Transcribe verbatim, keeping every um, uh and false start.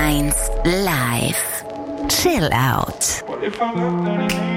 eins live. Chill out. What if I left, honey?